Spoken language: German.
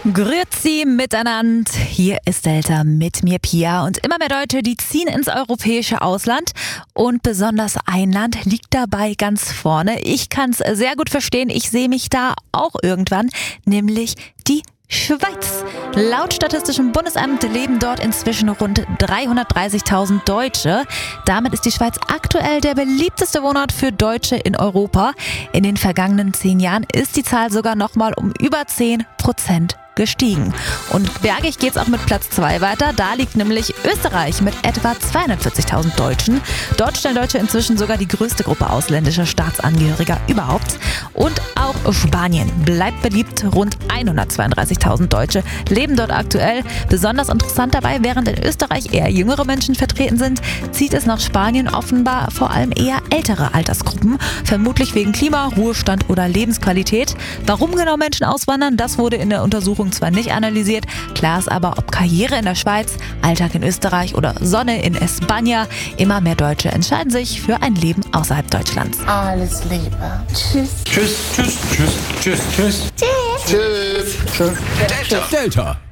Grüezi miteinander, hier ist Delta mit mir Pia und immer mehr Deutsche, die ziehen ins europäische Ausland und besonders ein Land liegt dabei ganz vorne. Ich kann es sehr gut verstehen, ich sehe mich da auch irgendwann, nämlich die Schweiz. Laut Statistischem Bundesamt leben dort inzwischen rund 330.000 Deutsche. Damit ist die Schweiz aktuell der beliebteste Wohnort für Deutsche in Europa. In den vergangenen 10 Jahren ist die Zahl sogar nochmal um über 10% gestiegen. Und bergig geht's auch mit Platz 2 weiter. Da liegt nämlich Österreich mit etwa 240.000 Deutschen. Dort stellen Deutsche inzwischen sogar die größte Gruppe ausländischer Staatsangehöriger überhaupt. Und auch Spanien bleibt beliebt. Rund 132.000 Deutsche leben dort aktuell. Besonders interessant dabei, während in Österreich eher jüngere Menschen vertreten sind, zieht es nach Spanien offenbar vor allem eher ältere Altersgruppen. Vermutlich wegen Klima, Ruhestand oder Lebensqualität. Warum genau Menschen auswandern, das wurde in der Untersuchung zwar nicht analysiert, klar ist aber, ob Karriere in der Schweiz, Alltag in Österreich oder Sonne in España, immer mehr Deutsche entscheiden sich für ein Leben außerhalb Deutschlands. Alles Liebe. Tschüss. Tschüss, tschüss, tschüss, tschüss, tschüss. Tschüss. Tschüss. Delta.